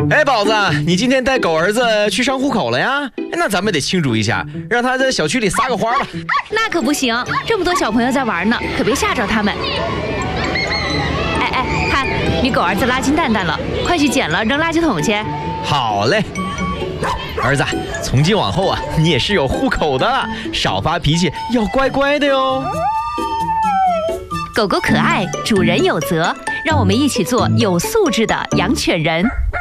哎，宝子，你今天带狗儿子去上户口了呀？那咱们得庆祝一下，让他在小区里撒个欢吧。 那可不行，这么多小朋友在玩呢，可别吓着他们。哎，看你狗儿子拉金蛋蛋了，快去捡了扔垃圾桶去。 好嘞，儿子，从今往后啊，你也是有户口的了，少发脾气，要乖乖的哟。 狗狗可爱，主人有责，让我们一起做有素质的养犬人。